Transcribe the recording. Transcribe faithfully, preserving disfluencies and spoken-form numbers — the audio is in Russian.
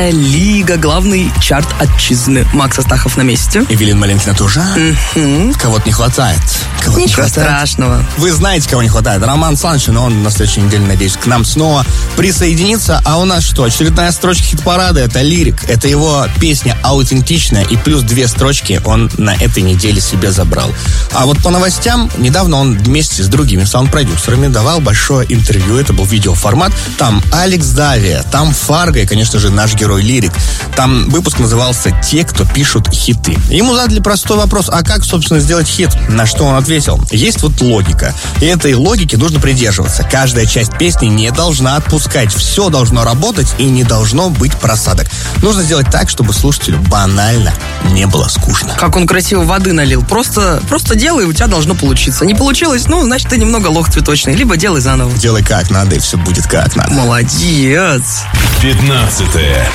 Лига, главный чарт отчизны. Макс Астахов на месте. Эвелина Малинкина тоже. Угу. Кого-то не хватает. Кого-то Ничего не хватает. страшного. Вы знаете, кого не хватает. Роман Санчин, он на следующей неделе, надеюсь, к нам снова присоединится. А у нас что? Очередная строчка хит-парада. Это лирик. Это его песня аутентичная. И плюс две строчки он на этой неделе себе забрал. А вот по новостям, недавно он вместе с другими саунд-продюсерами давал большое интервью. Это был видеоформат. Там Алекс Давия, там Фарго и, конечно же, наш герой Лирик. Там выпуск назывался «Те, кто пишут хиты». Ему задали простой вопрос: а как, собственно, сделать хит? На что он ответил: есть вот логика. И этой логики нужно придерживаться. Каждая часть песни не должна отпускать. Все должно работать и не должно быть просадок. Нужно сделать так, чтобы слушателю банально не было скучно. Как он красиво воды налил. Просто, просто делай, у тебя должно получиться. Не получилось, ну, значит, ты немного лох цветочный. Либо делай заново. Делай как надо, и все будет как надо. Молодец. Пятнадцатое.